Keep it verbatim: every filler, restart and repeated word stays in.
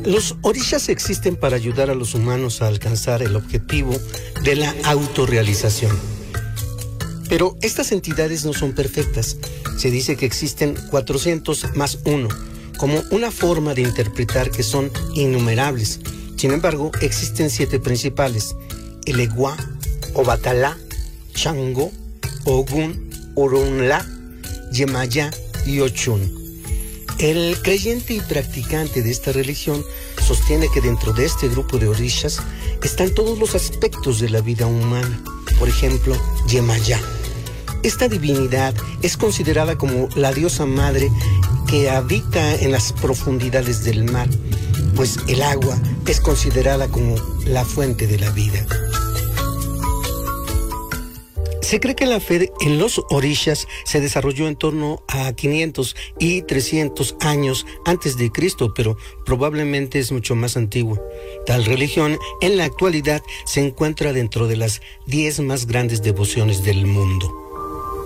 Los orishas existen para ayudar a los humanos a alcanzar el objetivo de la autorrealización. Pero estas entidades no son perfectas. Se dice que existen cuatrocientos más uno, como una forma de interpretar que son innumerables. Sin embargo, existen siete principales: el Egua, Obatalá, Shango, Ogun, Orunla, Yemaya y Ochun. El creyente y practicante de esta religión sostiene que dentro de este grupo de orishas están todos los aspectos de la vida humana. Por ejemplo, Yemaya. Esta divinidad es considerada como la diosa madre que habita en las profundidades del mar, pues el agua es considerada como la fuente de la vida. Se cree que la fe en los orishas se desarrolló en torno a quinientos y trescientos años antes de Cristo, pero probablemente es mucho más antigua. Tal religión en la actualidad se encuentra dentro de las diez más grandes devociones del mundo.